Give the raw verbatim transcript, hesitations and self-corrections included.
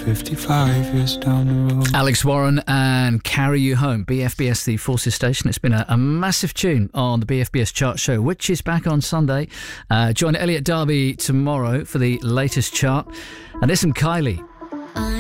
fifty-five years down the road. Alex Warren and Carry You Home, B F B S, the Forces Station. It's been a, a massive tune on the B F B S chart show, which is back on Sunday. Uh, join Elliot Darby tomorrow for the latest chart. And there's some Kylie.